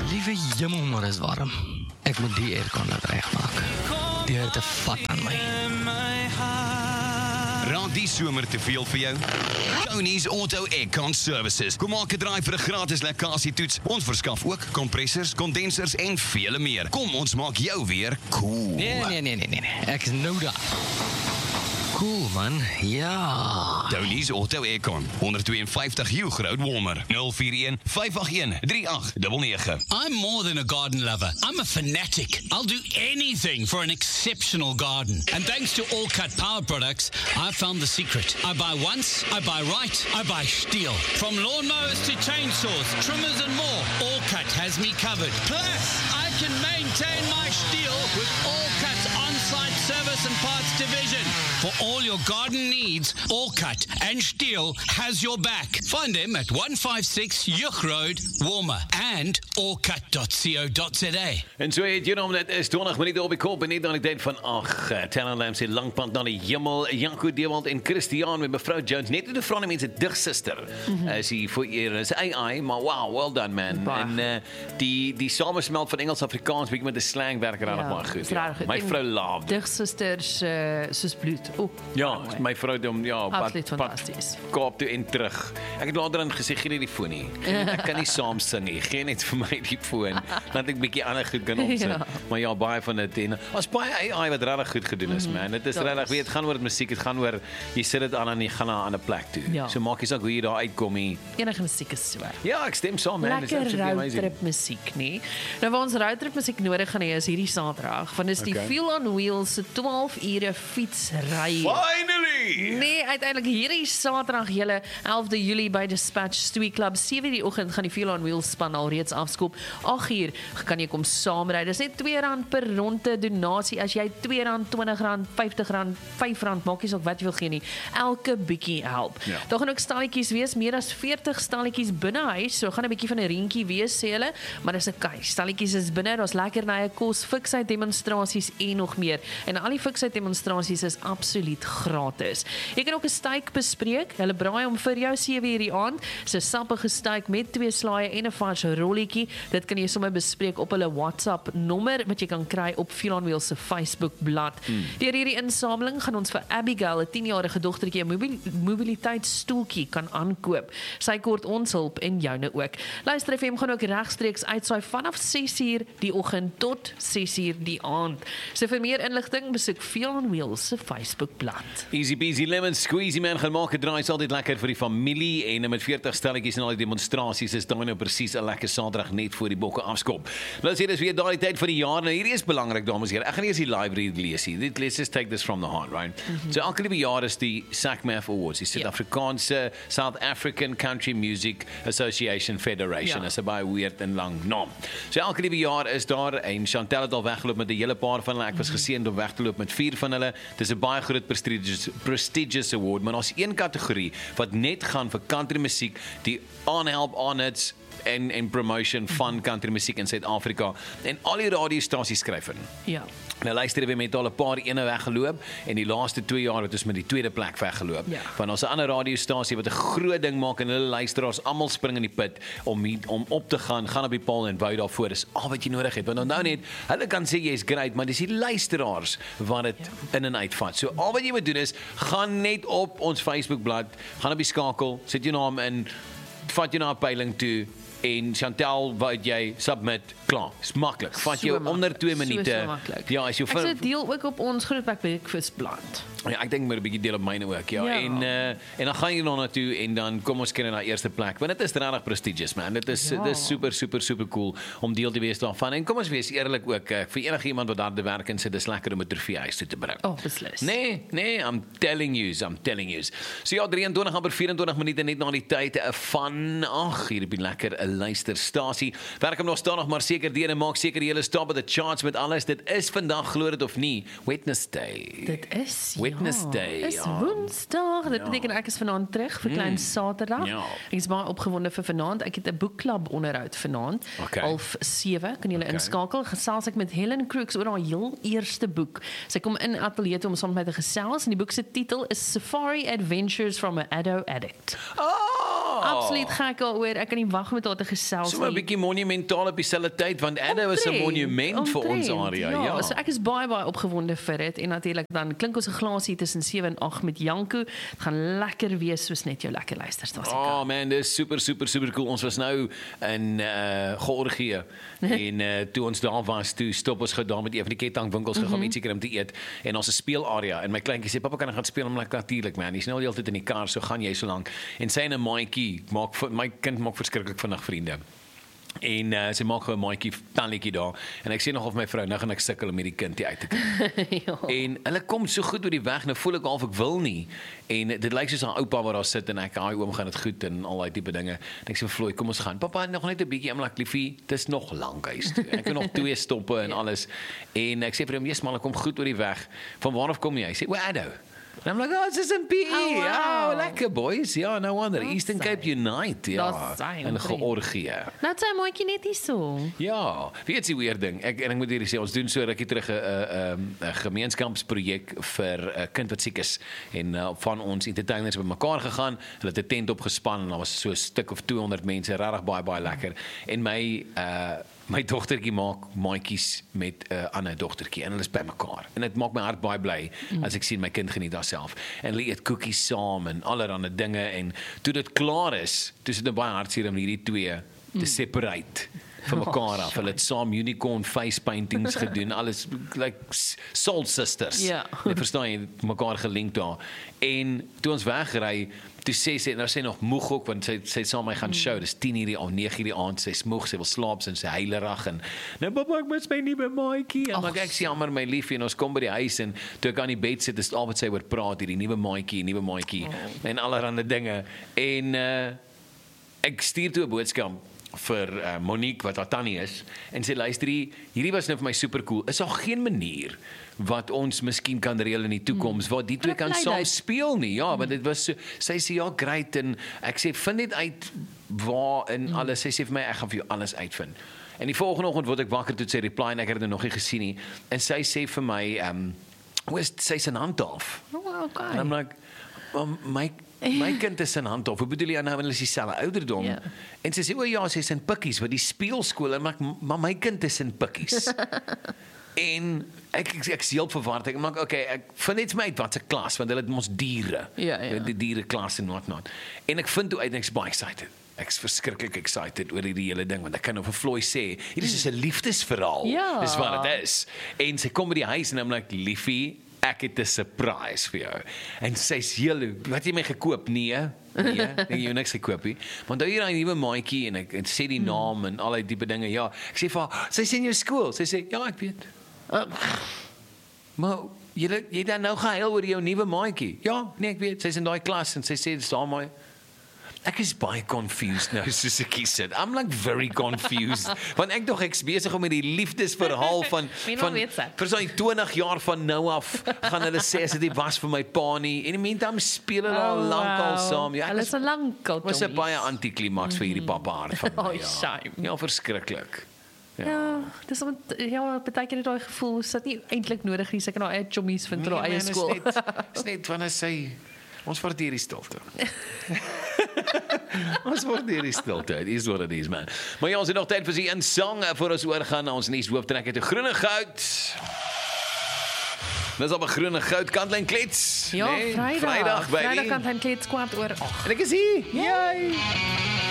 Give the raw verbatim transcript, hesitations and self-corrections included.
Liewe hemel, maar is warm. Ek moet die aircon laat regmaak. Die hitte vat aan my. Raak die somer te veel vir jou? Tony's Auto Aircon Services. Kom maak 'n draai vir 'n gratis lekkasietoets. Ons verskaf ook kompressors, kondensers en vele meer. Kom, ons maak jou weer cool. Nee, nee, nee, nee, nee. Ek is nou daar. Cool, man. Ja. Tony's Auto Aircon, one fifty-two Hugh Road, Walmer. zero four one, five eight one, three eight nine nine. I'm more than a garden lover. I'm a fanatic. I'll do anything for an exceptional garden. And thanks to All Cut Power Products, I found the secret. I buy once, I buy right, I buy steel. From lawnmowers to chainsaws, trimmers and more, All Cut has me covered. Plus, I can maintain my steel with All Cut's on-site service and parts division. For all your garden needs, All Cut and Steel has your back. Find them at one fifty-six Hugh Road, Walmer, and all cut dot co dot za. En so het jy nou, dit is twintig minute op die kop en net aan die tyd van ag, Talent Lamb sê langpad na die hemel. Janko Dewald en Christiaan met mevrou Jones. Net hoe vra die mense digsuster. Mm -hmm. Is hier voor eer, is A I, maar wow, well done man. Bah. En uh, die die samesmelt van Engels Afrikaans bietjie met 'n slang werk regtig ja, baie goed. Ja. goed. My vrou love digsusters uh, soos bloed. Oh, ja, my vrou doen ja, absoluut fantasties. Kaap toe en terug. Ek het later dan gesê gee net die foon nie. Ek kan nie saam sing nie. Gee net vir my die foon. Laat ek bietjie ander goed kan opsit. Ja. Maar ja, baie van dit en as baie A I wat regtig goed gedoen is, man. Dit is regtig, weet, dit gaan oor musiek, dit gaan oor jy sit dit aan en jy gaan na 'n ander plek toe. Ja. So maak jy saak hoe jy daar uitkom nie. Enige musiek is so. Ja, ek stem saam, man. Lekker roadtrip musiek, nie? Nou waar ons roadtrip musiek nodig gaan hê is hierdie Saterdag, want dis die okay. Feel on Wheels se twaalf ure fietsry. Finally! Nee, uiteindelik hierdie Saterdag, julle elfde Julie by Dispatch Stewie Club, sewe die oggend gaan die Feel on Wheels span al reeds afskop. agt uur kan jy kom saamry. Dis net twee rand per ronde donasie. As jy twee rand, twintig rand, vyftig rand, vyf rand maak jy ook wat jy wil gee nie. Elke bietjie help. Ja. Daar gaan ook stalletjies wees, meer as veertig stalletjies binne huis. So gaan 'n bietjie van 'n reentjie wees sê hulle, maar dis 'n okay. Stalletjies is binne, daar's lekker nye kos, fiksheid demonstrasies en nog meer. En al die fiksheid demonstrasies is absoluut gratis. Jy kan ook 'n steak bespreek. Hulle braai om vir jou sewe uur die aand. So sappige steak met twee slaaie en 'n vars rolletjie. Dit kan jy sommer bespreek op hulle WhatsApp nommer wat jy kan kry op Feel on Wheels se Facebook bladsy. Hmm. Deur hierdie insameling gaan ons vir Abigail, 'n tienjarige dogtertjie, 'n mobil mobiliteitsstoeltjie kan aankoop. Sy kort ons hulp en joune ook. Luister F M gaan ook regstreeks uitsaai vanaf ses uur die oggend tot ses uur die aand. So vir meer inligting besoek Feel on Wheels se Facebook bladsy. Easy peasy lemon squeezy man, gaan maak 'n draai, is altyd lekker vir die familie en met veertig stelletjies en al die demonstrasies is daai nou presies 'n lekker Saterdag net voor die bokke afskop. Nou sê dis weer daai tyd van die jaar. Nou hierdie is belangrik dames en here. Ek gaan eers die live read lees hier. Dit let's just take this from the heart, right? Mm-hmm. So elke liewe jaar is die SACMAF Awards, die Suid-Afrikaanse yeah. South African Country Music Association Federation. Dit is 'n baie weird en lang naam. So elke liewe jaar is daar en Chantel het al weggeloop met 'n hele paar van hulle. Ek was geseënd om weg te loop met vier van hulle. Dis 'n baie groot prestigious prestigious award, maar daar's een kategorie wat net gaan vir country musiek, die aanhelp aan its en en promotion van country musiek in Suid-Afrika en al die radiostasies skryf in. Ja. Nou luister jy met al 'n paar ene weggeloop en die laaste twee jaar het ons met die tweede plek weggeloop. Ja. Van ons 'n ander radiostasie wat 'n groot ding maak en hulle luisteraars almal spring in die put om om op te gaan, gaan op die paal en wou daarvoor. Dis al wat jy nodig het. Want nou net, hulle kan sê jy's great, maar dis die luisteraars wat dit ja. in en uitvat. So al wat jy moet doen is gaan net op ons Facebookblad, gaan op die skakel, sit jou naam in, vat jou na 'n peiling toe. En Chantel, wat jy submit, klaar. Is maklik. Vat jou so onder twee minute. So, so maklik. Ja, as jy vir... Ek sê deel ook op ons Grootbek Breakfast blad. Ja, ek dink maar 'n bietjie deel op myne ook, ja. ja. En uh, en dan gaan jy dan na toe en dan kom ons kyk na eerste plek. Want dit is regtig prestigious, man. Dit is ja. dit is super super super cool om deel te wees daarvan. En kom ons wees eerlik ook, uh, vir enige iemand wat daar te werk en sit, dis lekker om 'n trofee huis toe te bring. Oh, beslis. Nee, nee, I'm telling you, I'm telling you. So ja, drieëntwintig amper vyf-en-twintig minute net na die tyd van ag, hier op die lekker 'n luisterstasie. Werk hom nog staan nog maar seker deur en maak seker jy is top of the charts met alles. Dit is vandag, glo dit of nie, Wednesday. Dit is Wednesday. Ja, is Woensdag. Dit ja. beteken ek is vanaand terug vir klein mm. Saterdag. Ja. Ek is baie opgewonde vir vanaand. Ek het 'n boekklub onderhoud vanaand. Okay. Half sewe kan julle okay. inskakel. Gesels ek met Helen Crooks oor haar heel eerste boek. Sy kom in ateljee om saam met my te gesels en die boek se titel is Safari Adventures from an Addo Addict. Oh! absoluut gek daaroor. Ek kan nie wag met haar te gesels So 'n bietjie monumentaal op dieselfde tyd, want Addo is 'n Omtrent, monument vir ons omtrent, area. Ja, Ja. so ek is baie baie opgewonde vir dit en natuurlik dan klink ons 'n glasie tussen sewe en agt met Janko. Dit gaan lekker wees soos net jou lekker luisterstasie. Oh man, dis super super super cool. Ons was nou in uh Georgië en uh, toe ons daar was, toe stop ons gou daar met een van die kettingwinkels gegaan om ietsie kry om te eet en ons 'n speelarea en my kleintjie sê pappa kan ek gaan speel, om like natuurlik man. Hy's nou die hele tyd in die kar, so gaan jy so lank. En sy en 'n maatjie maak my kind maak verskriklik vinnig vriende. En uh, sy maak gou 'n maatjie talletjie daar en ek sê nog of my vrou nou gaan ek sukkel om hierdie kind hier uit te kry. Ja. En hulle kom so goed oor die weg, nou voel ek half ek wil nie. En dit lyk soos 'n oupa wat daar sit en ek, "Haai oom, gaan dit goed?" en al daai tipe dinge. En ek sê vir Floyd, "Kom ons gaan." "Pappa, nog net 'n bietjie." I'm like, "Liefie, dis nog lank huis toe. Ek het nog twee stoppe en alles." En ek sê vir hom, "Jesus man, ek kom goed oor die weg. Van waar af kom jy?" Hy sê, "Well, Addo." En I'm like, "Oh, this is in P E." Oh, wow. Oh, lekker boys. Ja, no wonder. That's Eastern Cape sy. Unite. Ja, That's sy, in omtrent. Georgië. Nou sy maatjie net hier so. Ja, weet jy weer ding. Ek en ek moet hierdie sê, ons doen so rukkie terug 'n 'n 'n gemeenskapsprojek vir 'n kind wat siek is en uh, van ons entertainers bymekaar gegaan. Hulle het 'n tent opgespan en daar was so 'n stuk of tweehonderd mense, regtig baie baie lekker. En my uh my dogtertjie maak maatjies met 'n uh, ander dogtertjie en hulle is bymekaar. En dit maak my hart baie bly mm. as ek sien my kind geniet haarself. En hulle eet koekies saam en allerlei dinge en toe dit klaar is, toe is dit baie hartseer om hierdie twee te separate van mekaar af. Hulle het saam unicorn face paintings gedoen, alles like soul sisters. Ja. Jy verstaan jy, mekaar gelink daar. En toe ons wegry, toe sê sy, nou sy nog moeg ook, want sy sy saam my gaan show. Dis tien hierdie aand, nege hierdie aand, sy's moeg, sy wil slaap en sy heilerig en nou pappa, ek mis my nuwe maatjie. En maar ek sê jammer my liefie en ons kom by die huis en toe ek aan die bed sit, is al wat sy oor praat, hierdie nuwe maatjie, nuwe maatjie oh. en allerlei dinge. En uh, ek stuur toe 'n boodskap vir uh, Monique wat haar tannie is en sê luister hier, hierdie was nou vir my super cool. Is daar geen manier wat ons miskien kan reël in die toekoms waar die twee kan saam speel nie? Ja, want dit was so, sy sê ja, great en ek sê vind net uit waar en alles. Sy sê vir my ek gaan vir jou alles uitvind. En die volgende oggend word ek wakker toe sy reply en ek het dit nog nie gesien nie. En sy sê vir my um hoe is sy se hand af? Oh, okay. En I'm like um, my My kind is in hand of, hoe bedoel jy nou, hulle is dieselfde ouderdom. Ja. En sy sê, o ja, sy is in pikkies, wat die speelskool, en maar, maar my kind is in pikkies. En ek, ek, ek is heel verward, ek maak, okay, ek vind net vir my uit wat se klas, want hulle het ons diere, Ja, ja. die diere klas en wat not. En ek vind toe uit, en ek is baie excited. Ek is verskriklik excited oor hierdie hele ding, want ek kan nou vir Floyd sê, hier is soos 'n liefdesverhaal, Ja. dis wat het is. En sy kom by die huis, en I'm like, liefie, ek het 'n surprise vir jou. En sy's heel, wat jy my gekoop? Nee, nee, ek het jou niks gekoop nie. Want nou hier 'n nuwe maatjie en ek, ek sê die naam en al die tipe dinge. Ja, ek sê vir haar, sy sê in jou skool. Sy sê, ja, ek weet. Uh, maar jy jy dan nou gehuil oor jou nuwe maatjie. Ja, nee, ek weet. Sy's in daai klas en sy sê dis daar my Ek is baie confused nou soos ek hier sit. I'm like very confused. Want ek dog ek's besig om met die liefdesverhaal van van vir so twintig jaar van nou af gaan hulle sê as dit nie was vir my pa nie. En in die meantime speel hulle al Oh, lankal wow. saam. Ja, Hulle is al lankal was 'n tongies. baie antiklimaks vir hierdie pappa hart van my. Oh, Ja, shame. ja verskriklik. Ja, dis om ja, baie keer daai gevoel is dit nie eintlik nodig nie. Sy kan haar eie chommies vind vir haar eie skool. Dit is net wanneer sy ons waardeer die stilte. Ons waardeer die stilte. It is what it is, man. Maar ja, ons het nog tyd vir die een sang voor ons oorgaan na ons nuus hooftrek uit 'n groene goud. Dis op 'n groene goud kantlyn klets. Ja, nee? Vrydag. Vrydag, baby. Vrydag kantlyn klets kwart oor agt. En ek is hier. Yay!